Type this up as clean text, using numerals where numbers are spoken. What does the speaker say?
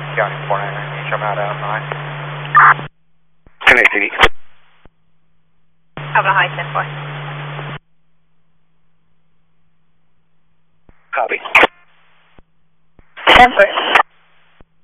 County 499, I'm out of 9. Connecting. Havana High 10-4. Copy. 10-4.